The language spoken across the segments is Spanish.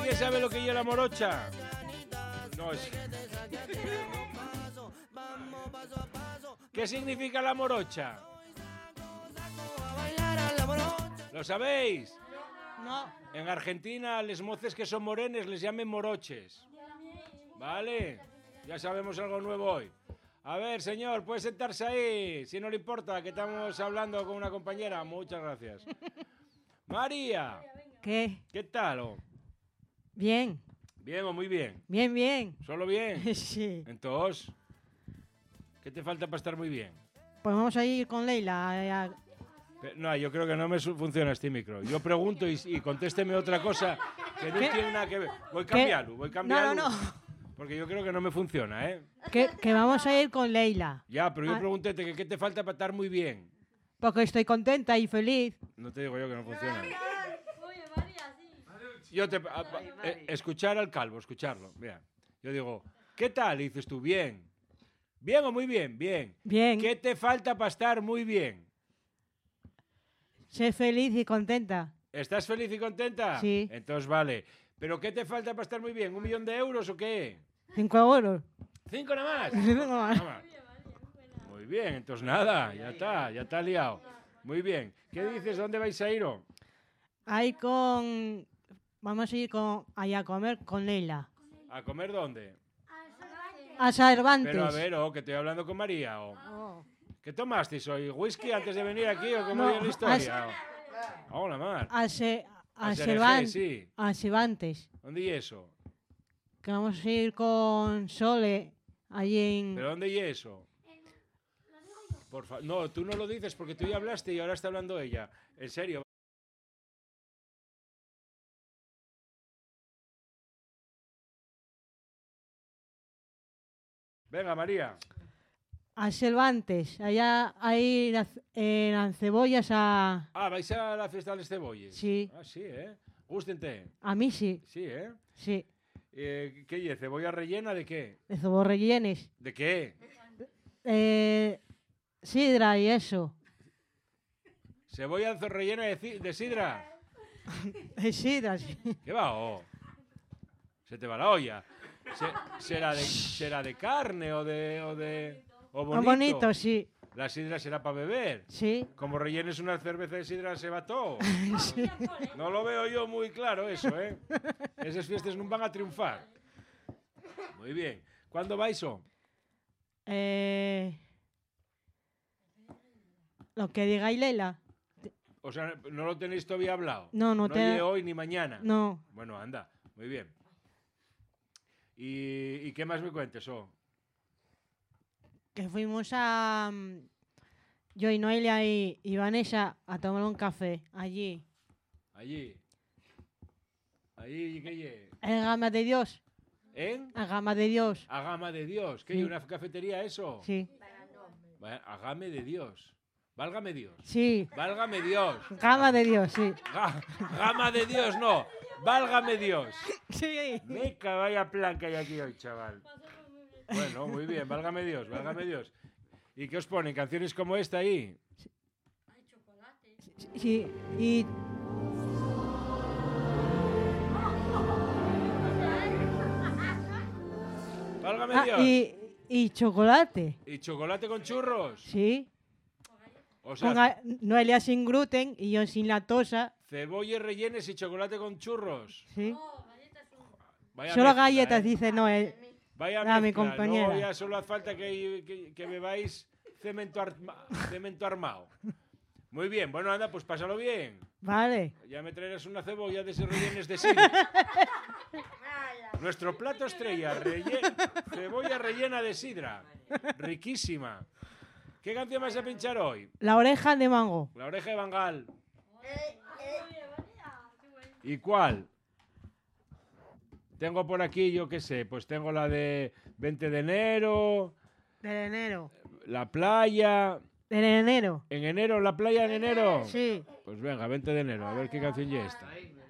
¿Alguien sabe lo que es la morocha? No es... ¿Qué significa la morocha? ¿Lo sabéis? No. En Argentina, les moces que son morenes les llamen moroches. ¿Vale? Ya sabemos algo nuevo hoy. A ver, señor, puede sentarse ahí, si no le importa, que estamos hablando con una compañera. Muchas gracias. María. ¿Qué? ¿Qué tal? Bien. ¿Bien o muy bien? Bien, bien. ¿Solo bien? Sí. Entonces, ¿qué te falta para estar muy bien? Pues vamos a ir con Leila. No, yo creo que no me funciona este micro. Yo pregunto y contésteme otra cosa que no tiene nada que ver. Voy a cambiarlo. No. Porque yo creo que no me funciona, ¿eh? Que vamos a ir con Leila. Ya, pero yo pregunté que qué te falta para estar muy bien. Porque estoy contenta y feliz. No te digo yo que no funciona. Yo escuchar al calvo, escucharlo. Mira, yo digo, ¿qué tal? Y dices tú, bien. ¿Bien o muy bien? Bien. Bien. ¿Qué te falta para estar muy bien? Ser feliz y contenta. ¿Estás feliz y contenta? Sí. Entonces vale. ¿Pero qué te falta para estar muy bien? ¿1 millón de euros o qué? 5 euros. 5 nada más. 5 más. Muy bien, entonces nada, ya está liado. Muy bien. ¿Qué dices? ¿Dónde vais a ir? Ahí vamos a ir allá a comer con Leila. ¿A comer dónde? A Cervantes. Pero a ver, que estoy hablando con María. ¿Qué tomasteis hoy? ¿Whisky antes de venir aquí o cómo viene la historia? Hola, mar. A Cervantes, sí. A Cervantes. ¿Dónde es eso? Que vamos a ir con Sole allí en... ¿Pero dónde es eso? No, tú no lo dices porque tú ya hablaste y ahora está hablando ella. En serio. Venga, María. A Cervantes, allá ahí en cebollas a... Ah, ¿vais a la fiesta de las cebollas? Sí. Ah, sí, ¿eh? Gústente. A mí sí. Sí, ¿eh? Sí. ¿Qué es? ¿Cebolla rellena de qué? De cebolla rellenes. ¿De qué? Sidra y eso. ¿Cebolla rellena de sidra? De sidra, sí. ¿Qué va? Se te va la olla. ¿Será de carne o bonito? Bonito, sí. La sidra será para beber. Sí. Como rellenes una cerveza de sidra se va todo. Sí. No lo veo yo muy claro eso, ¿eh? Esas fiestas no van a triunfar. Muy bien. ¿Cuándo vais? Lo que diga Leila. O sea, ¿no lo tenéis todavía hablado? No ni hoy ni mañana. No. Bueno, anda. Muy bien. ¿Y qué más me cuentes, Que fuimos yo y Noelia y Vanessa a tomar un café allí. ¿Allí qué es? En Gama de Dios. ¿En? A Gama de Dios. A Gama de Dios. ¿Qué Sí. hay? ¿Una cafetería eso? Sí. A Gama de Dios. Válgame Dios. Sí. Válgame Dios. Gama de Dios, sí. Gama de Dios, no. Válgame Dios. Sí. Meca, vaya plan que hay aquí hoy, chaval. Bueno, muy bien. Válgame Dios, válgame Dios. ¿Y qué os ponen? ¿Canciones como esta ahí? Sí. Y... Válgame Dios. Y chocolate. ¿Y chocolate con churros? Sí. O sea, Noelia sin gluten y yo sin lactosa. cebollas rellenes y chocolate con churros. Sí. Vaya Solo mezcla, galletas, dice Noel. Vaya mi mezcla. compañera. No, ya solo hace falta que bebáis cemento armado. Muy bien, bueno, anda, pues pásalo bien. Vale. Ya me traerás una cebolla de esos rellenes de sidra. Nuestro plato estrella, cebolla rellena de sidra. Riquísima. ¿Qué canción vas a pinchar hoy? La oreja de mango. La oreja de Bangal. ¿Y cuál? Tengo por aquí, yo qué sé, pues tengo la de 20 de enero. De enero. La playa. En enero. ¿En enero? ¿La playa en enero? Sí. Pues venga, 20 de enero, a ver qué canción ya está.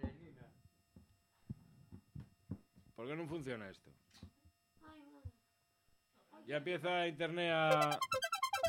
¿Por qué no funciona esto? Ya empieza internet a...